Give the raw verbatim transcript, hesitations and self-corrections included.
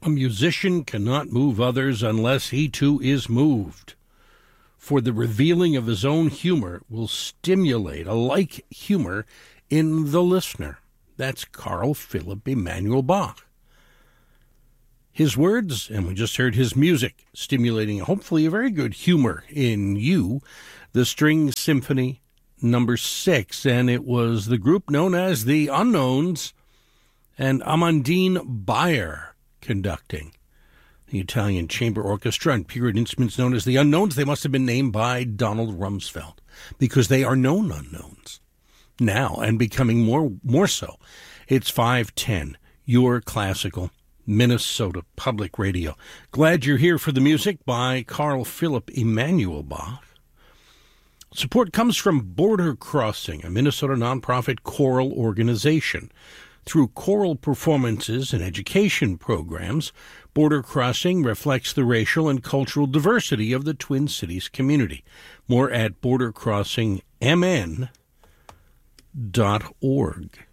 A musician cannot move others unless he too is moved. For the revealing of his own humor will stimulate a like humor in the listener. That's Carl Philipp Emanuel Bach. His words, and we just heard his music, stimulating hopefully a very good humor in you, the String Symphony number six, and it was the group known as the Unknowns and Amandine Bayer conducting. The Italian chamber orchestra and period instruments known as the Unknowns, they must have been named by Donald Rumsfeld because they are known unknowns now and becoming more more so. It's five ten, your classical Minnesota Public Radio. Glad you're here for the music by Carl Philipp Emanuel Bach. Support comes from Border Crossing, a Minnesota nonprofit choral organization. Through choral performances and education programs, Border Crossing reflects the racial and cultural diversity of the Twin Cities community. More at border crossing m n dot org.